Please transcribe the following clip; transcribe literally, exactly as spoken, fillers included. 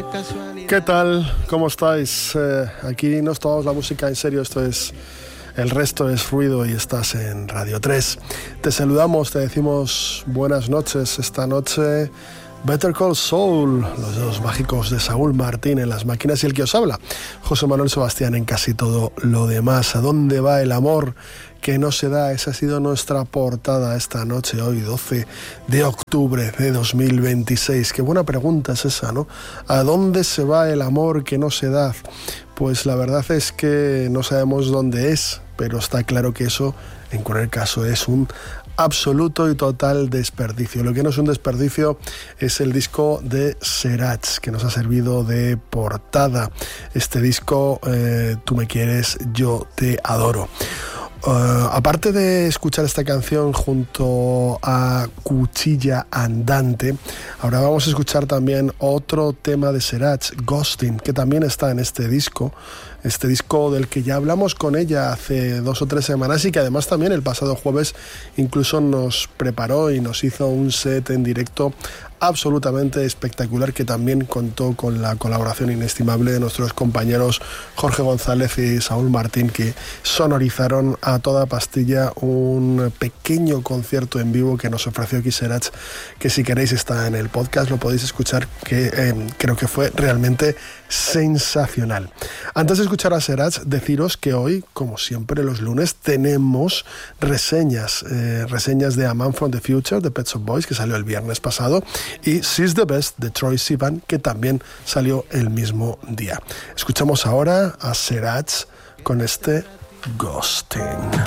¿Qué tal? ¿Cómo estáis? Eh, aquí nos tomamos la música en serio, esto es... El resto es ruido y estás en Radio tres. Te saludamos, te decimos buenas noches. Esta noche, Better Call Saul, los dos mágicos de Saúl Martín en las máquinas y el que os habla, José Manuel Sebastián en casi todo lo demás. ¿A dónde va el amor que no se da? Esa ha sido nuestra portada esta noche, hoy doce de octubre de dos mil veintiséis. Qué buena pregunta es esa, ¿no? ¿A dónde se va el amor que no se da? Pues la verdad es que no sabemos dónde es, pero está claro que eso, en cualquier caso, es un absoluto y total desperdicio. Lo que no es un desperdicio es el disco de Serats, que nos ha servido de portada. Este disco, eh, Tú me quieres, yo te adoro. Uh, aparte de escuchar esta canción junto a Cuchilla Andante, ahora vamos a escuchar también otro tema de Serats, Ghosting, que también está en este disco, este disco del que ya hablamos con ella hace dos o tres semanas y que además también el pasado jueves incluso nos preparó y nos hizo un set en directo absolutamente espectacular, que también contó con la colaboración inestimable de nuestros compañeros Jorge González y Saúl Martín, que sonorizaron a toda pastilla un pequeño concierto en vivo que nos ofreció aquí Serats, que si queréis está en el podcast, lo podéis escuchar, que eh, creo que fue realmente sensacional. Antes de escuchar a Serats, deciros que hoy, como siempre los lunes, tenemos reseñas, eh, reseñas de A Man from the Future, de Pet Shop Boys, que salió el viernes pasado, y She's the Best, de Troye Sivan, que también salió el mismo día. Escuchamos ahora a Serats con este Ghosting.